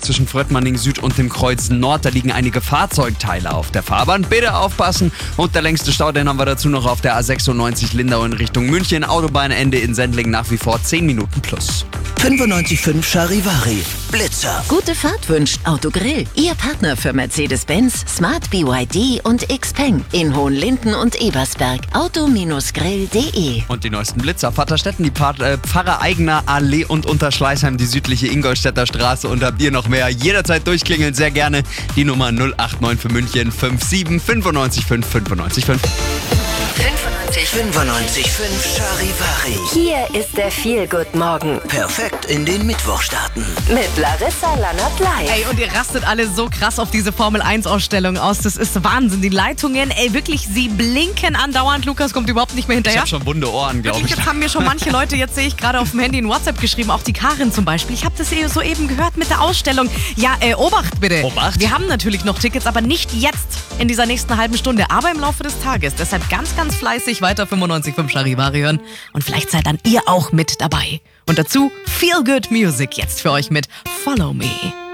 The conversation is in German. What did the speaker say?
zwischen Fröttmanning Süd und dem Kreuz Nord. Da liegen einige Fahrzeugteile auf der Fahrbahn. Bitte aufpassen. Und der längste Stau, den haben wir dazu noch auf der A96 Lindau in Richtung München. Autobahnende in Sendling nach wie vor 10 Minuten plus. 95.5 Charivari, Blitzer. Gute Fahrt wünscht Autogrill. Ihr Partner für Mercedes-Benz, Smart BYD und Xpeng in Hohenlinden und Ebersberg. Auto-grill.de. Und die neuesten Blitzer. Vaterstetten, die Pfarrer Eigener Allee und Unterschleißheim, die südliche Ingolstädter Straße. Und habt ihr noch mehr? Jederzeit durchklingeln, sehr gerne. Die Nummer 089 für München 57 95 5 95 5. 95.5 Charivari. Hier ist der Feel-Good-Morgen Perfekt in den Mittwoch starten. mit Larissa Lannert live. Ey, und ihr rastet alle so krass auf diese Formel-1-Ausstellung aus. Das ist Wahnsinn. Die Leitungen, ey, wirklich, sie blinken andauernd. Lukas kommt überhaupt nicht mehr Ich hinterher. habe schon wunde Ohren, glaube Wirklich, ich. jetzt haben mir schon manche Leute, jetzt sehe ich gerade auf dem Handy in WhatsApp geschrieben, auch die Karin zum Beispiel. Ich habe das soeben gehört mit der Ausstellung. Ja, Obacht bitte. Obacht. Wir haben natürlich noch Tickets, aber nicht jetzt in dieser nächsten halben Stunde, aber im Laufe des Tages. Deshalb ganz, ganz fleißig weiter 95.5 Charivari hören und vielleicht seid dann ihr auch mit dabei. Und dazu Feel Good Music jetzt für euch mit Follow Me.